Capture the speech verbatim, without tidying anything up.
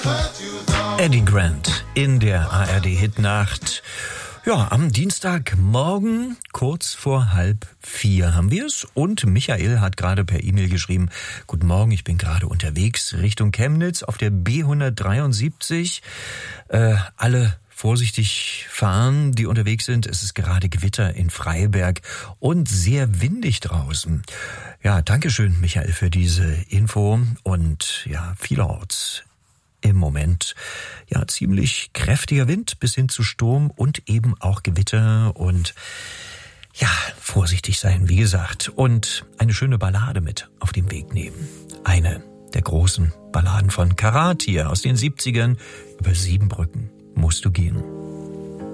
Eddie Grant in der A R D-Hitnacht. Ja, am Dienstagmorgen, kurz vor halb vier haben wir es. Und Michael hat gerade per E-Mail geschrieben, guten Morgen, ich bin gerade unterwegs Richtung Chemnitz auf der B hundertdreiundsiebzig. Äh, alle vorsichtig fahren, die unterwegs sind. Es ist gerade Gewitter in Freiberg und sehr windig draußen. Ja, dankeschön, Michael, für diese Info. Und ja, vielerorts im Moment ja ziemlich kräftiger Wind bis hin zu Sturm und eben auch Gewitter und ja, vorsichtig sein, wie gesagt. Und eine schöne Ballade mit auf dem Weg nehmen. Eine der großen Balladen von Karat hier aus den siebzigern. Über sieben Brücken musst du gehen.